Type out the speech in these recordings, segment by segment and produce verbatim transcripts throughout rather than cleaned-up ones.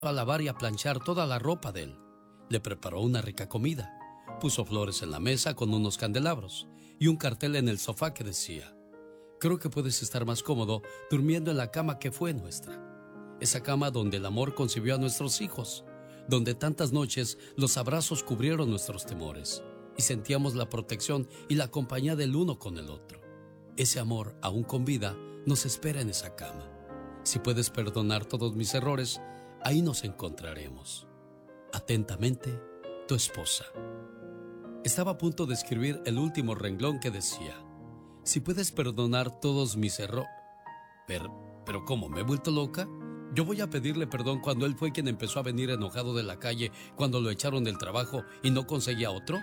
a lavar y a planchar toda la ropa de él. Le preparó una rica comida. Puso flores en la mesa con unos candelabros y un cartel en el sofá que decía: creo que puedes estar más cómodo durmiendo en la cama que fue nuestra. Esa cama donde el amor concibió a nuestros hijos, donde tantas noches los abrazos cubrieron nuestros temores y sentíamos la protección y la compañía del uno con el otro. Ese amor, aún con vida, nos espera en esa cama. Si puedes perdonar todos mis errores, ahí nos encontraremos. Atentamente, tu esposa. Estaba a punto de escribir el último renglón que decía: si puedes perdonar todos mis errores. Pero, pero ¿cómo? ¿Me he vuelto loca? ¿Yo voy a pedirle perdón cuando él fue quien empezó a venir enojado de la calle cuando lo echaron del trabajo y no conseguía otro?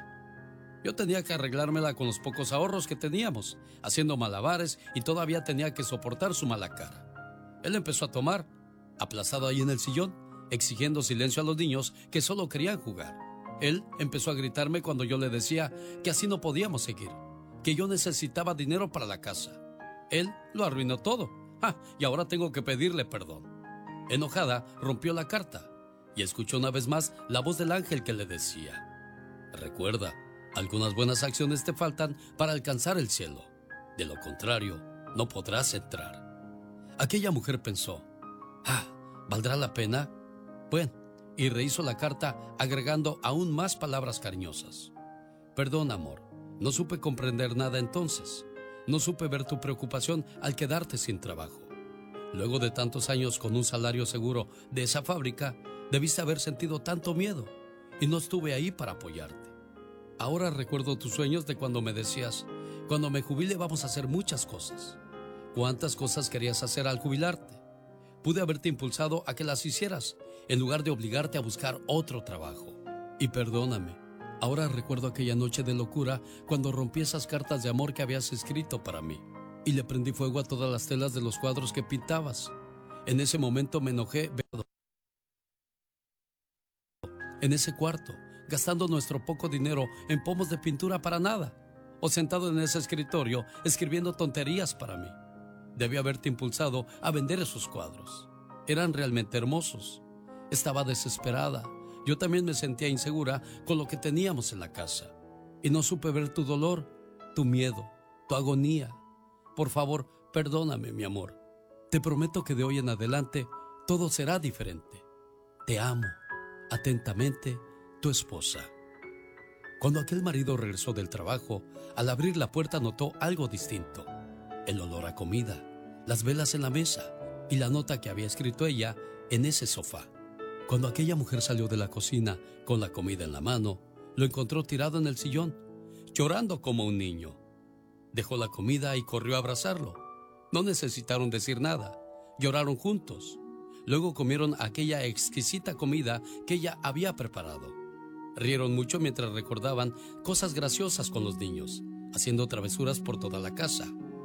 Yo tenía que arreglármela con los pocos ahorros que teníamos, haciendo malabares, y todavía tenía que soportar su mala cara. Él empezó a tomar, aplazado ahí en el sillón, exigiendo silencio a los niños que solo querían jugar. Él empezó a gritarme cuando yo le decía que así no podíamos seguir, que yo necesitaba dinero para la casa. Él lo arruinó todo. ¡Ah! Y ahora tengo que pedirle perdón. Enojada, rompió la carta y escuchó una vez más la voz del ángel que le decía: recuerda, algunas buenas acciones te faltan para alcanzar el cielo. De lo contrario, no podrás entrar. Aquella mujer pensó: ah, ¿valdrá la pena? Bueno, y rehizo la carta agregando aún más palabras cariñosas. Perdón, amor, no supe comprender nada entonces. No supe ver tu preocupación al quedarte sin trabajo. Luego de tantos años con un salario seguro de esa fábrica, debiste haber sentido tanto miedo y no estuve ahí para apoyarte. Ahora recuerdo tus sueños de cuando me decías: cuando me jubile vamos a hacer muchas cosas. ¿Cuántas cosas querías hacer al jubilarte? Pude haberte impulsado a que las hicieras en lugar de obligarte a buscar otro trabajo. Y perdóname, ahora recuerdo aquella noche de locura cuando rompí esas cartas de amor que habías escrito para mí y le prendí fuego a todas las telas de los cuadros que pintabas. En ese momento me enojé en ese cuarto, gastando nuestro poco dinero en pomos de pintura para nada, o sentado en ese escritorio escribiendo tonterías para mí. Debí haberte impulsado a vender esos cuadros. Eran realmente hermosos. Estaba desesperada. Yo también me sentía insegura con lo que teníamos en la casa. Y no supe ver tu dolor, tu miedo, tu agonía. Por favor, perdóname, mi amor. Te prometo que de hoy en adelante todo será diferente. Te amo. Atentamente, tu esposa. Cuando aquel marido regresó del trabajo, al abrir la puerta notó algo distinto. El olor a comida, las velas en la mesa y la nota que había escrito ella en ese sofá. Cuando aquella mujer salió de la cocina con la comida en la mano, lo encontró tirado en el sillón, llorando como un niño. Dejó la comida y corrió a abrazarlo. No necesitaron decir nada, lloraron juntos. Luego comieron aquella exquisita comida que ella había preparado. Rieron mucho mientras recordaban cosas graciosas con los niños, haciendo travesuras por toda la casa.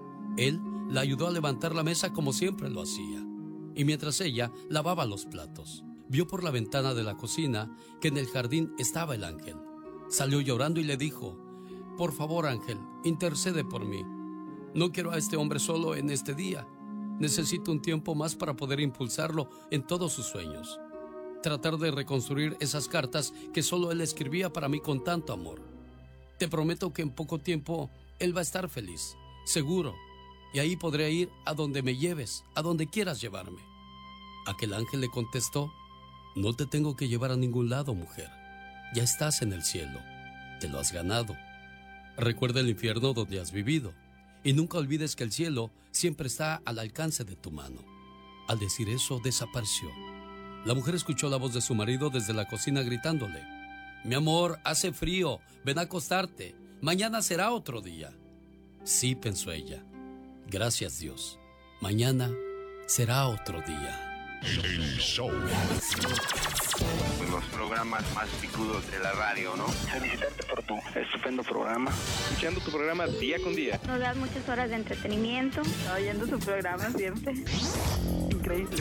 Él la ayudó a levantar la mesa como siempre lo hacía, y mientras ella lavaba los platos, vio por la ventana de la cocina que en el jardín estaba el ángel. Salió llorando y le dijo: por favor, ángel, intercede por mí. No quiero a este hombre solo en este día. Necesito un tiempo más para poder impulsarlo en todos sus sueños. Tratar de reconstruir esas cartas que solo él escribía para mí con tanto amor. Te prometo que en poco tiempo él va a estar feliz, seguro. Y ahí podré ir a donde me lleves, a donde quieras llevarme. Aquel ángel le contestó: no te tengo que llevar a ningún lado, mujer. Ya estás en el cielo. Te lo has ganado. Recuerda el infierno donde has vivido. Y nunca olvides que el cielo siempre está al alcance de tu mano. Al decir eso, desapareció. La mujer escuchó la voz de su marido desde la cocina gritándole: mi amor, hace frío, ven a acostarte. Mañana será otro día. Sí, pensó ella. Gracias, Dios. Mañana será otro día. El show. Los programas más picudos de la radio, ¿no? Felicitarte por tu estupendo programa. Escuchando tu programa día con día. Nos das muchas horas de entretenimiento. Oyendo tu programa siempre. Increíble.